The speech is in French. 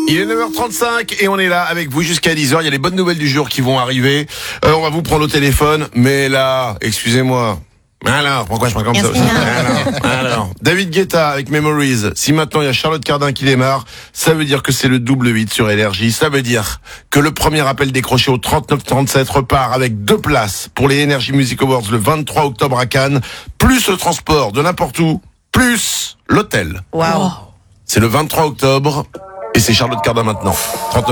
Il est 9h35 et on est là avec vous jusqu'à 10h. Il y a les bonnes nouvelles du jour qui vont arriver. On va vous prendre au téléphone. Mais là, excusez-moi. Alors, pourquoi je parle comme ça? Alors, David Guetta avec Memories. Si maintenant il y a Charlotte Cardin qui démarre, ça veut dire que c'est le double 8 sur Énergie. Ça veut dire que le premier appel décroché au 3937 repart avec 2 places pour les Energy Music Awards le 23 octobre à Cannes, plus le transport de n'importe où, plus l'hôtel. Waouh. C'est le 23 octobre et c'est Charlotte Cardin maintenant. 39